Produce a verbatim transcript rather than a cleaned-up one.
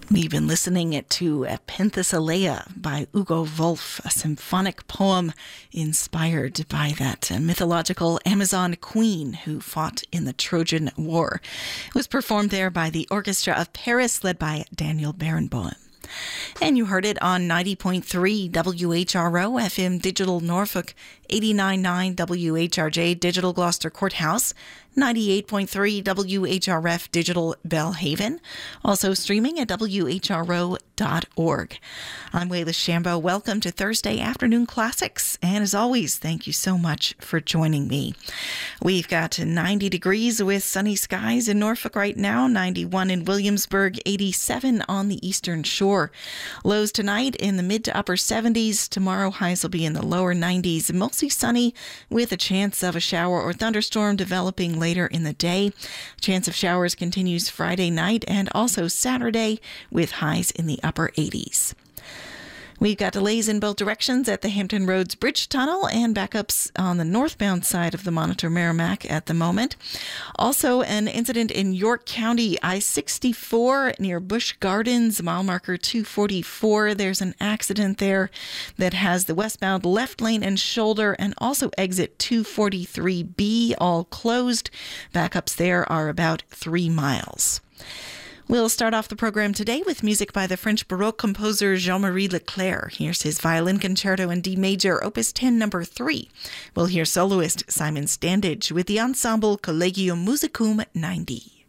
We've been listening to Penthesilea by Hugo Wolf, a symphonic poem inspired by that mythological Amazon queen who fought in the Trojan War. It was performed there by the Orchestra of Paris, led by Daniel Barenboim. And you heard it on ninety point three W H R O F M Digital Norfolk, eighty-nine point nine W H R J Digital Gloucester Courthouse, ninety-eight point three W H R F Digital Bellhaven, also streaming at W H R O dot org. I'm Wayla Shambo. Welcome to Thursday Afternoon Classics, and as always, thank you so much for joining me. We've got ninety degrees with sunny skies in Norfolk right now, ninety-one in Williamsburg, eighty-seven on the Eastern Shore. Lows tonight in the mid to upper seventies. Tomorrow highs will be in the lower nineties, mostly sunny with a chance of a shower or thunderstorm developing later in the day. Chance of showers continues Friday night and also Saturday with highs in the upper eighties. We've got delays in both directions at the Hampton Roads Bridge Tunnel and backups on the northbound side of the Monitor Merrimack at the moment. Also, an incident in York County, I sixty-four near Busch Gardens, mile marker two forty-four. There's an accident there that has the westbound left lane and shoulder and also exit two forty-three B all closed. Backups there are about three miles. We'll start off the program today with music by the French Baroque composer Jean-Marie Leclerc. Here's his Violin Concerto in D major, Opus ten, number three. We'll hear soloist Simon Standage with the ensemble Collegium Musicum ninety.